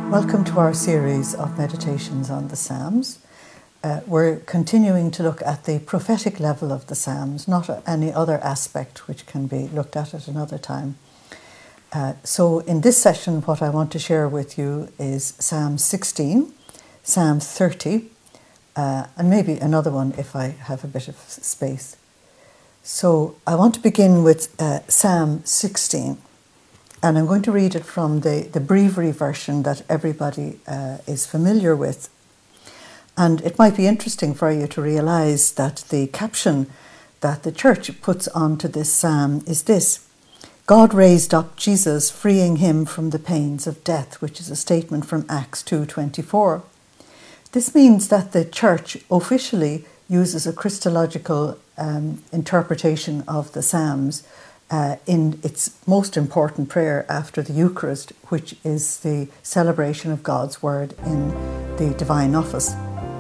Welcome to our series of meditations on the Psalms. We're continuing to look at the prophetic level of the Psalms, not any other aspect which can be looked at another time. So in this session, what I want to share with you is Psalm 16, Psalm 30, and maybe another one if I have a bit of space. So I want to begin with Psalm 16. And I'm going to read it from the breviary version that everybody is familiar with. And it might be interesting for you to realise that the caption that the church puts onto this psalm is this: God raised up Jesus, freeing him from the pains of death, which is a statement from Acts 2:24. This means that the church officially uses a Christological interpretation of the Psalms in its most important prayer after the Eucharist, which is the celebration of God's word in the divine office.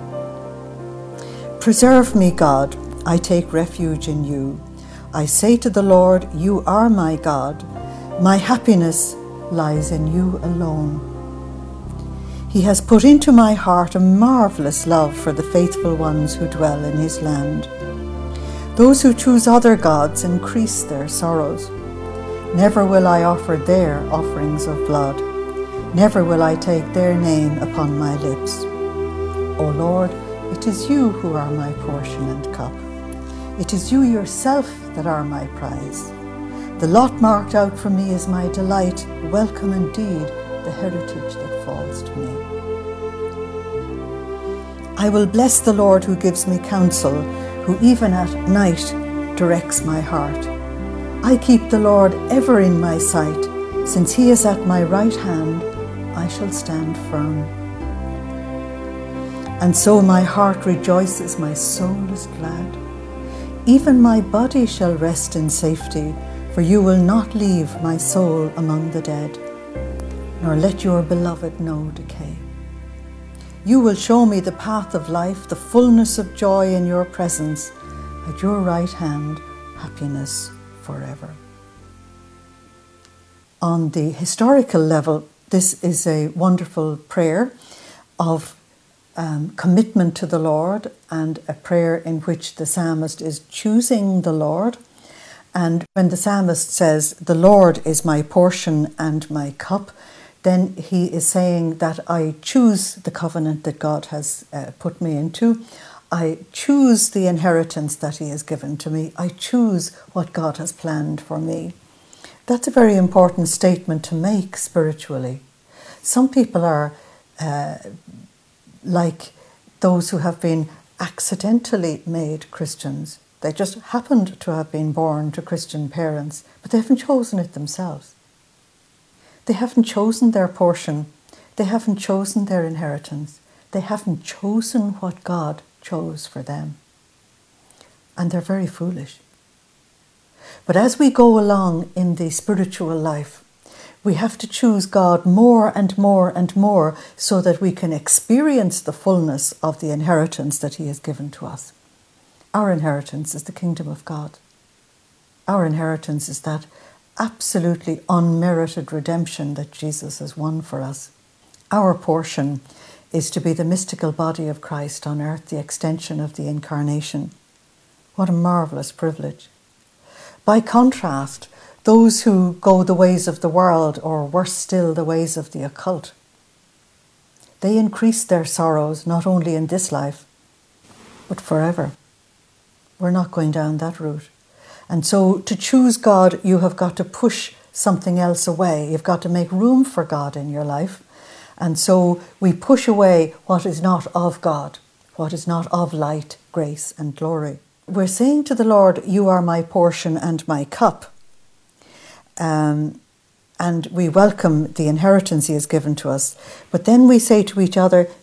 Preserve me, God, I take refuge in you. I say to the Lord, you are my God. My happiness lies in you alone. He has put into my heart a marvellous love for the faithful ones who dwell in his land. Those who choose other gods increase their sorrows. Never will I offer their offerings of blood. Never will I take their name upon my lips. O Lord, it is you who are my portion and cup. It is you yourself that are my prize. The lot marked out for me is my delight. Welcome indeed the heritage that falls to me. I will bless the Lord who gives me counsel, who even at night directs my heart. I keep the Lord ever in my sight. Since he is at my right hand, I shall stand firm. And so my heart rejoices, my soul is glad. Even my body shall rest in safety, for you will not leave my soul among the dead, nor let your beloved know decay. You will show me the path of life, the fullness of joy in your presence. At your right hand, happiness forever. On the historical level, this is a wonderful prayer of commitment to the Lord, and a prayer in which the psalmist is choosing the Lord. And when the psalmist says, the Lord is my portion and my cup, then he is saying that I choose the covenant that God has put me into. I choose the inheritance that he has given to me. I choose what God has planned for me. That's a very important statement to make spiritually. Some people are like those who have been accidentally made Christians. They just happened to have been born to Christian parents, but they haven't chosen it themselves. They haven't chosen their portion. They haven't chosen their inheritance. They haven't chosen what God chose for them. And they're very foolish. But as we go along in the spiritual life, we have to choose God more and more and more so that we can experience the fullness of the inheritance that he has given to us. Our inheritance is the kingdom of God. Our inheritance is that absolutely unmerited redemption that Jesus has won for us. Our portion is to be the mystical body of Christ on earth, the extension of the incarnation. What a marvellous privilege. By contrast, those who go the ways of the world, or worse still, the ways of the occult, they increase their sorrows not only in this life, but forever. We're not going down that route. And so to choose God, you have got to push something else away. You've got to make room for God in your life. And so we push away what is not of God, what is not of light, grace and glory. We're saying to the Lord, you are my portion and my cup. And we welcome the inheritance he has given to us. But then we say to each other,